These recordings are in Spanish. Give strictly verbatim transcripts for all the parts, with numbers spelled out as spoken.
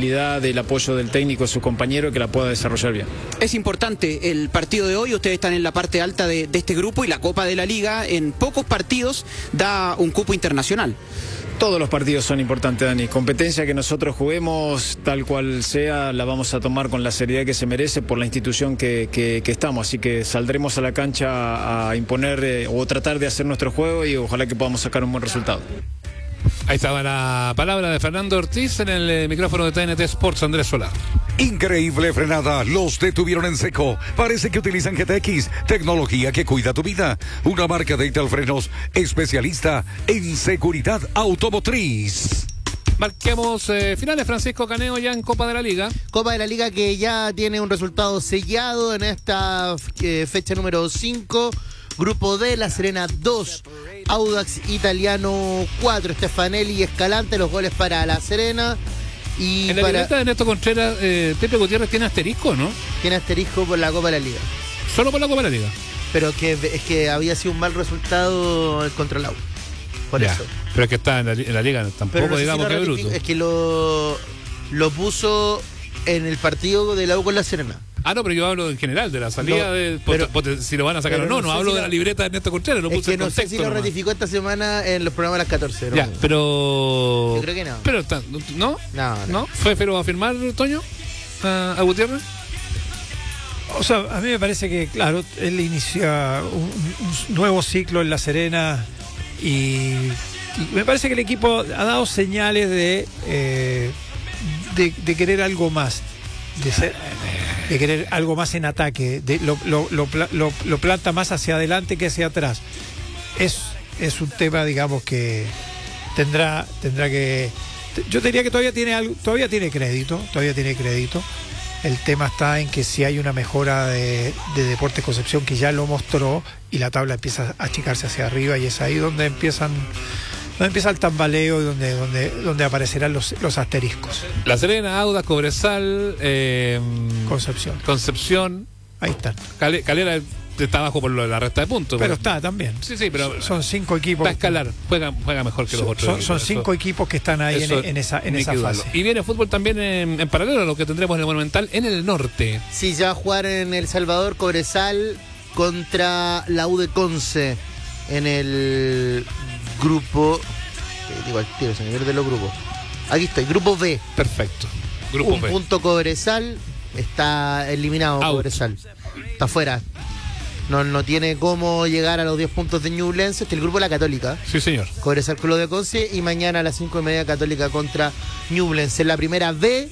tranquilidad del apoyo del técnico, su compañero, que la pueda desarrollar bien. Es importante el partido de hoy, ustedes están en la parte alta de, de este grupo y la Copa de la Liga en pocos partidos da un cupo internacional. Todos los partidos son importantes, Dani. Competencia que nosotros juguemos, tal cual sea, la vamos a tomar con la seriedad que se merece por la institución que, que, que estamos. Así que saldremos a la cancha a imponer eh, o tratar de hacer nuestro juego y ojalá que podamos sacar un buen resultado. Ahí estaba la palabra de Fernando Ortiz en el eh, micrófono de T N T Sports, Andrés Solar. Increíble frenada, los detuvieron en seco. Parece que utilizan G T X, tecnología que cuida tu vida. Una marca de Italfrenos, especialista en seguridad automotriz. Marquemos eh, finales, Francisco Caneo, ya en Copa de la Liga. Copa de la Liga que ya tiene un resultado sellado en esta eh, fecha número cinco. Grupo D, La Serena dos, Audax Italiano cuatro, Stefanelli y Escalante, los goles para La Serena. Y en la para... libreta de Néstor Contreras, eh, Pepe Gutiérrez tiene asterisco, ¿no? Tiene asterisco por la Copa de la Liga. Solo por la Copa de la Liga. Pero que es que había sido un mal resultado contra el Au. Por ya, eso. pero es que está en la, en la Liga, tampoco no digamos si que es bruto. Es que lo, lo puso en el partido del Au con La Serena. Ah, no, pero yo hablo en general de la salida, no, de pero, si lo van a sacar o no, no, no hablo si de la libreta de Néstor Contreras, lo es puse que en no contexto. sé si lo nomás. ratificó esta semana en los programas de las catorce. ¿No? Ya, pero... Yo creo que no. Pero, ¿no? No, no. ¿No? ¿Fue pero a firmar, Toño? ¿A, a Gutiérrez? O sea, a mí me parece que, claro, él inicia un, un nuevo ciclo en La Serena y, y me parece que el equipo ha dado señales de, eh, de, de querer algo más. De, ser, de querer algo más en ataque, de, lo, lo, lo, lo, lo planta más hacia adelante que hacia atrás. Es, es un tema, digamos, que tendrá, tendrá que. Yo diría que todavía tiene algo, todavía tiene crédito, todavía tiene crédito. El tema está en que si hay una mejora de, de Deportes Concepción, que ya lo mostró, y la tabla empieza a achicarse hacia arriba, y es ahí donde empiezan. Donde empieza el tambaleo y donde, donde, donde aparecerán los, los asteriscos. La Serena, Audax, Cobresal, eh, Concepción. Concepción. Ahí están. Cal, Calera está abajo por lo de la resta de puntos. Pero está también. Sí, sí, pero son cinco equipos. Va a escalar, juega, juega mejor que los son, otros. Son, son cinco eso, equipos que están ahí en, en esa, en esa fase. Y viene fútbol también en, en paralelo a lo que tendremos en el Monumental en el norte. Sí, ya va a jugar en El Salvador Cobresal contra la U de Conce en el grupo. Digo al tiro, se me pierde los grupos. Aquí estoy, grupo B. Perfecto. Grupo Un B. punto Cobresal, está eliminado. Out. Cobresal. Está fuera. No, no tiene cómo llegar a los diez puntos de Ñublense. Este es el grupo de la Católica. Sí, señor. Cobresal Club de Conce. Y mañana a las cinco y media Católica contra Ñublense. En la primera B,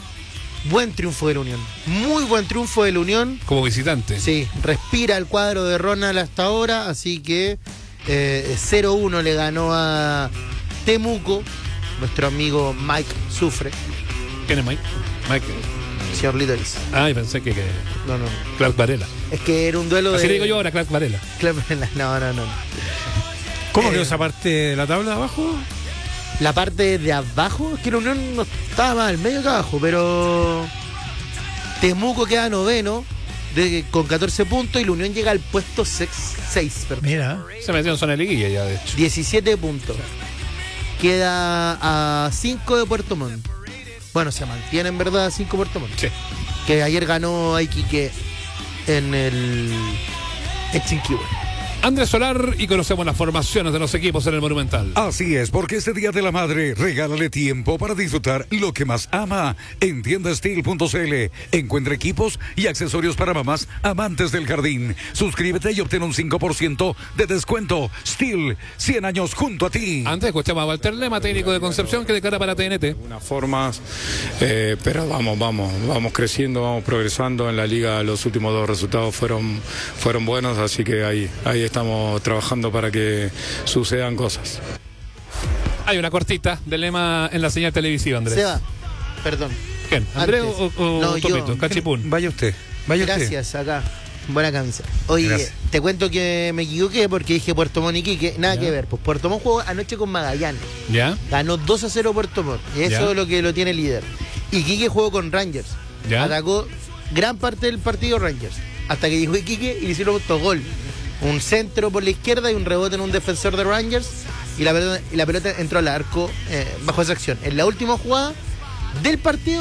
buen triunfo de la Unión. Muy buen triunfo de la Unión. Como visitante. Sí, respira el cuadro de Ronald hasta ahora. Así que eh, cero uno le ganó a Temuco. Nuestro amigo Mike Sufre. ¿Quién es Mike? Mike. Señor Litoris. Ah, y pensé que, que... No, no. Clark Varela. Es que era un duelo Así de... le digo yo ahora, Clark Varela. Clark Varela. No, no, no. ¿Cómo eh, quedó esa parte de la tabla de abajo? La parte de abajo, es que la Unión no estaba más al medio que abajo, pero Temuco queda noveno de, con catorce puntos y la Unión llega al puesto seis. Mira. Se metió en zona de liguilla ya, de hecho. diecisiete puntos. Queda a cinco de Puerto Montt. Bueno, se mantiene en verdad a cinco Puerto Montt. Sí. Que ayer ganó a Iquique en el Chinquihue. Andrés Solar y conocemos las formaciones de los equipos en el Monumental. Así es, porque este Día de la Madre, regálale tiempo para disfrutar lo que más ama. En tienda steel punto c l encuentra equipos y accesorios para mamás amantes del jardín. Suscríbete y obtén un cinco por ciento de descuento. Steel, cien años junto a ti. Antes escuchamos a Walter Lema, técnico de Concepción, que declara para T N T. De algunas formas, eh, pero vamos, vamos, vamos creciendo, vamos progresando. En la liga los últimos dos resultados fueron, fueron buenos, así que ahí, ahí estamos trabajando para que sucedan cosas. Hay una cortita de Lema en la señal televisiva, Andrés. Seba, perdón. ¿Quién? ¿Andrés o, o no, Topito? Yo. Cachipún. Vaya usted. Vaya Gracias, usted. acá. Buena camisa. Oye, Gracias. Te cuento que me equivoqué porque dije Puerto Montt y Iquique. Nada ¿Ya? que ver. Pues Puerto Montt jugó anoche con Magallanes. ¿Ya? Ganó dos a cero Puerto Montt. Y eso ¿Ya? es lo que lo tiene líder. Iquique jugó con Rangers. ¿Ya? Atacó gran parte del partido Rangers. Hasta que llegó Iquique y le hicieron autogol. Un centro por la izquierda y un rebote en un defensor de Rangers. Y la pelota, y la pelota entró al arco eh, bajo esa acción. En la última jugada del partido